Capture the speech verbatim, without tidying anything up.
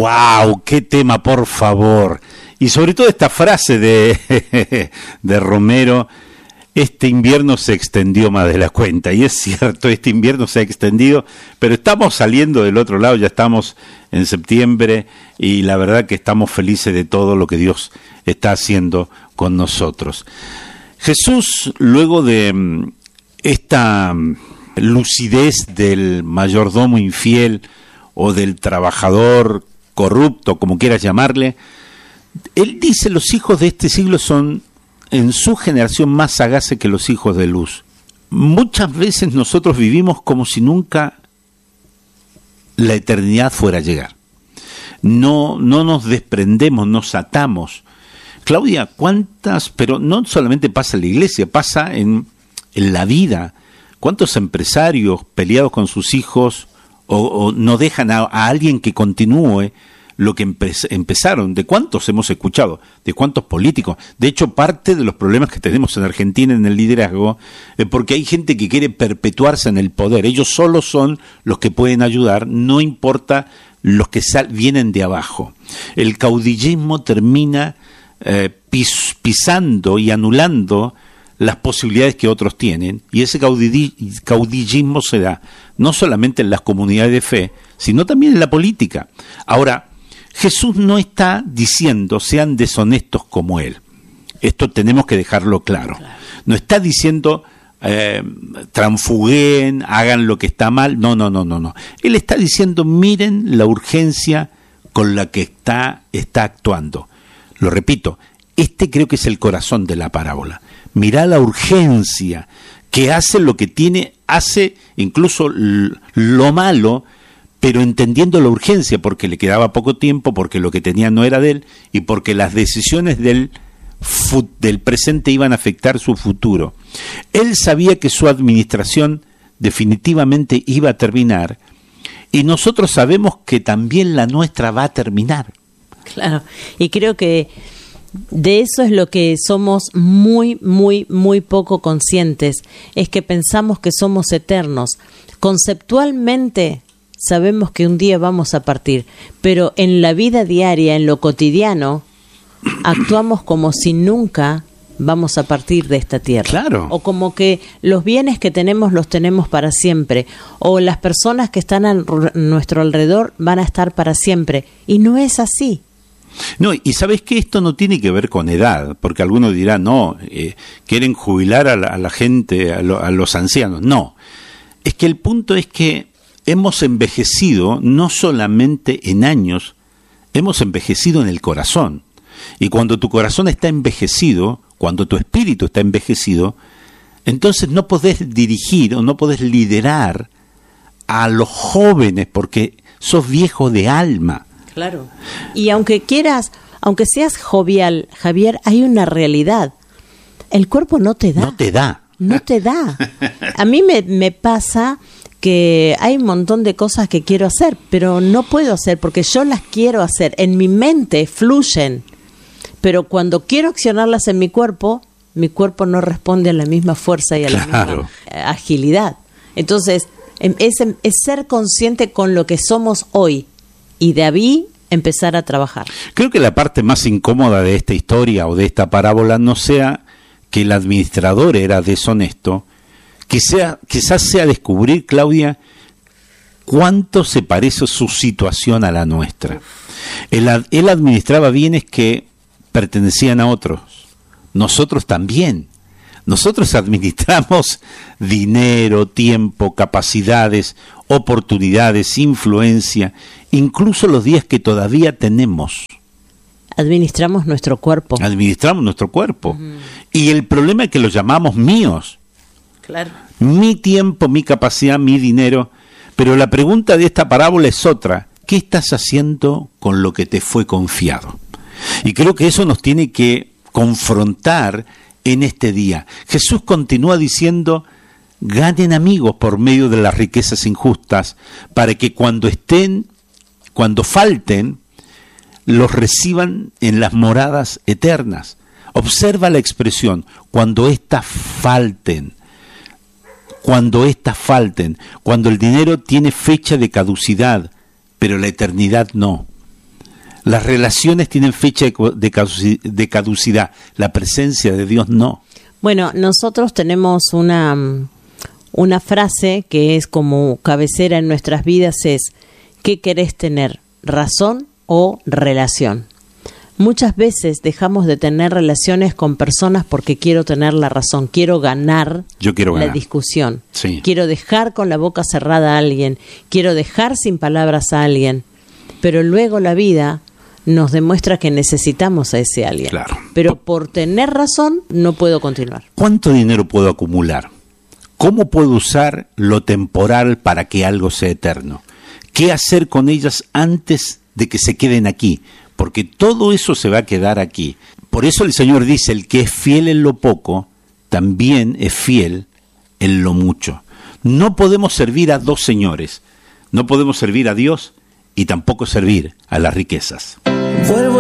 ¡Wow! ¡Qué tema, por favor! Y sobre todo esta frase de, de Romero, este invierno se extendió más de la cuenta. Y es cierto, este invierno se ha extendido, pero estamos saliendo del otro lado, ya estamos en septiembre y la verdad que estamos felices de todo lo que Dios está haciendo con nosotros. Jesús, luego de esta lucidez del mayordomo infiel o del trabajador corrupto, como quieras llamarle, él dice: los hijos de este siglo son en su generación más sagaces que los hijos de luz. Muchas veces nosotros vivimos como si nunca la eternidad fuera a llegar. No, no nos desprendemos, nos atamos. Claudia, ¿cuántas? Pero no solamente pasa en la iglesia, pasa en, en la vida. ¿Cuántos empresarios peleados con sus hijos o, o no dejan a, a alguien que continúe lo que empe- empezaron? ¿De cuántos hemos escuchado? ¿De cuántos políticos? De hecho, parte de los problemas que tenemos en Argentina en el liderazgo es porque hay gente que quiere perpetuarse en el poder. Ellos solo son los que pueden ayudar, no importa los que sal- vienen de abajo. El caudillismo termina eh, pis- pisando y anulando las posibilidades que otros tienen, y ese caudilli- caudillismo se da no solamente en las comunidades de fe, sino también en la política. Ahora, Jesús no está diciendo sean deshonestos como Él. Esto tenemos que dejarlo claro. No está diciendo eh, transfugueen, hagan lo que está mal. No, no, no, no, no. Él está diciendo miren la urgencia con la que está, está actuando. Lo repito, este creo que es el corazón de la parábola. Mirá la urgencia que hace lo que tiene, hace incluso l- lo malo, pero entendiendo la urgencia, porque le quedaba poco tiempo, porque lo que tenía no era de él, y porque las decisiones del, fu- del presente iban a afectar su futuro. Él sabía que su administración definitivamente iba a terminar, y nosotros sabemos que también la nuestra va a terminar. Claro, y creo que de eso es lo que somos muy, muy, muy poco conscientes, es que pensamos que somos eternos. Conceptualmente sabemos que un día vamos a partir, pero en la vida diaria, en lo cotidiano, actuamos como si nunca vamos a partir de esta tierra. Claro. O como que los bienes que tenemos los tenemos para siempre, o las personas que están a nuestro alrededor van a estar para siempre, y no es así. No, y sabes que esto no tiene que ver con edad, porque algunos dirán, no, eh, quieren jubilar a la, a la gente, a, lo, a los ancianos. No, es que el punto es que hemos envejecido no solamente en años, hemos envejecido en el corazón. Y cuando tu corazón está envejecido, cuando tu espíritu está envejecido, entonces no podés dirigir o no podés liderar a los jóvenes porque sos viejo de alma. Claro. Y aunque quieras, aunque seas jovial, Javier, hay una realidad. El cuerpo no te da. No te da. No te da. A mí me, me pasa que hay un montón de cosas que quiero hacer, pero no puedo hacer porque yo las quiero hacer. En mi mente fluyen, pero cuando quiero accionarlas en mi cuerpo, mi cuerpo no responde a la misma fuerza y a la Claro. misma agilidad. Entonces, es, es ser consciente con lo que somos hoy. Y de ahí empezar a trabajar. Creo que la parte más incómoda de esta historia o de esta parábola no sea que el administrador era deshonesto, que sea, quizás sea descubrir, Claudia, cuánto se parece su situación a la nuestra. Él, él administraba bienes que pertenecían a otros. Nosotros también. Nosotros administramos dinero, tiempo, capacidades, oportunidades, influencia, incluso los días que todavía tenemos. Administramos nuestro cuerpo. Administramos nuestro cuerpo. Uh-huh. Y el problema es que los llamamos míos. Claro. Mi tiempo, mi capacidad, mi dinero. Pero la pregunta de esta parábola es otra. ¿Qué estás haciendo con lo que te fue confiado? Y creo que eso nos tiene que confrontar en este día. Jesús continúa diciendo, ganen amigos por medio de las riquezas injustas, para que cuando estén, cuando falten, los reciban en las moradas eternas. Observa la expresión, cuando éstas falten, cuando éstas falten, cuando el dinero tiene fecha de caducidad, pero la eternidad no. Las relaciones tienen fecha de caducidad, la presencia de Dios no. Bueno, nosotros tenemos una, una frase que es como cabecera en nuestras vidas, es ¿qué querés tener? ¿Razón o relación? Muchas veces dejamos de tener relaciones con personas porque quiero tener la razón, quiero ganar, Yo quiero ganar. la discusión, sí. quiero dejar con la boca cerrada a alguien, quiero dejar sin palabras a alguien, pero luego la vida nos demuestra que necesitamos a ese alguien. Claro. Pero por tener razón no puedo continuar. ¿Cuánto dinero puedo acumular? ¿Cómo puedo usar lo temporal para que algo sea eterno? ¿Qué hacer con ellas antes de que se queden aquí? Porque todo eso se va a quedar aquí. Por eso el Señor dice, el que es fiel en lo poco, también es fiel en lo mucho. No podemos servir a dos señores. No podemos servir a Dios y tampoco servir a las riquezas. Vuelvo